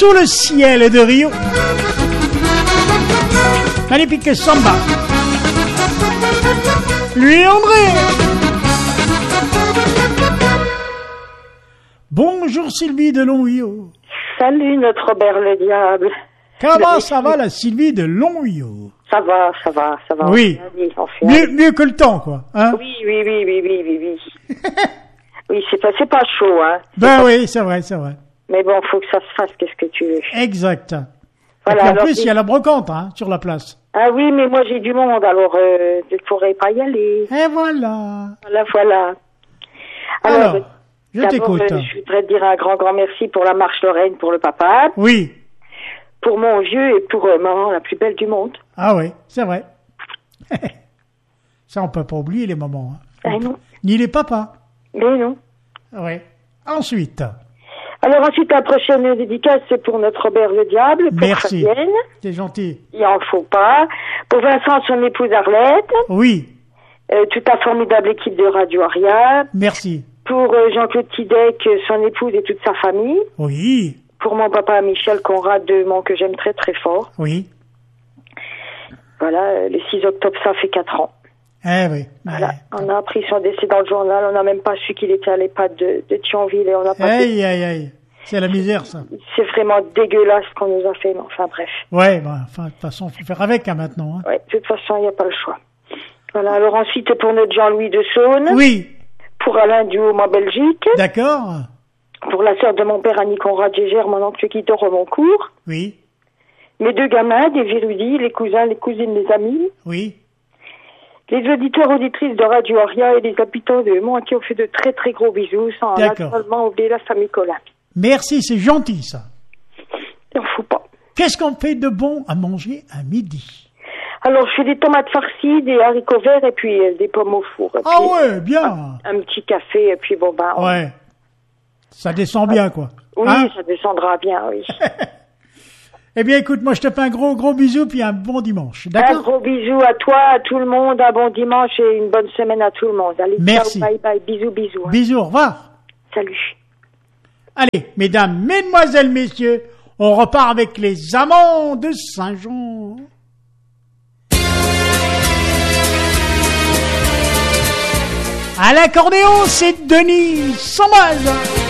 Sous le ciel de Rio. Magnifique samba. Lui André. Bonjour Sylvie de Longhuillot. Salut notre Robert le Diable. Comment ça va la Sylvie de Longhuillot? Ça va. Oui. Mieux que le temps, quoi. Hein? Oui. Oui, c'est pas chaud, hein. Oui, c'est vrai. Mais bon, faut que ça se fasse, qu'est-ce que tu veux. Exact. Voilà, Et en plus, il y a la brocante, hein, sur la place. Ah oui, mais moi j'ai du monde, alors je ne pourrais pas y aller. Et voilà. Voilà. Alors, je t'écoute. Je voudrais te dire un grand merci pour la marche Lorraine pour le papa. Oui. Pour mon vieux et pour maman, la plus belle du monde. Ah oui, c'est vrai. Ça, on peut pas oublier les mamans. Hein. Non. Ni les papas. Mais non. Oui. Ensuite, la prochaine dédicace, c'est pour notre Robert le Diable. Pour merci. Fabienne. C'est gentil. Il en faut pas. Pour Vincent, son épouse Arlette. Oui. Toute la formidable équipe de Radio Aria. Merci. Pour Jean-Claude Tidec, son épouse et toute sa famille. Oui. Pour mon papa Michel Conrad de Mont, que j'aime très très fort. Oui. Voilà, le 6 octobre, ça fait 4 ans. Eh oui. Voilà, on a appris son décès dans le journal, on n'a même pas su qu'il était à l'EHPAD de Thionville et on n'a pas... Aïe. C'est la misère, ça. C'est vraiment dégueulasse ce qu'on nous a fait, mais enfin bref. Ouais, de toute façon, faut faire avec, hein, maintenant. Hein. Ouais, de toute façon, il n'y a pas le choix. Voilà, alors ensuite, pour notre Jean-Louis de Saône. Oui. Pour Alain Duhaut, en Belgique. D'accord. Pour la sœur de mon père, Annie Conrad Gégère, mon oncle Guido Romoncourt. Oui. Mes 2 gamins, des virudis, les cousins, les cousines, les amis. Oui. Les auditeurs, auditrices de Radio Aria et les habitants de Mont qui ont fait de très très gros bisous sans naturellement oublier la famille Colin. Merci, c'est gentil ça. Il n'en faut pas. Qu'est-ce qu'on fait de bon à manger à midi? Alors, je fais des tomates farcies, des haricots verts et puis des pommes au four. Ah puis, ouais, bien. Un petit café et puis bon ben... Ouais. Ça descend bien, quoi. Oui, hein? Ça descendra bien, oui. Eh bien, écoute, moi, je te fais un gros bisou puis un bon dimanche. D'accord? Un gros bisou à toi, à tout le monde, un bon dimanche et une bonne semaine à tout le monde. Allez, merci. Ciao, bye, bisous. Hein. Bisous, au revoir. Salut. Allez, mesdames, mesdemoiselles, messieurs, on repart avec les amants de Saint-Jean. À l'accordéon, c'est Denis Sambaz.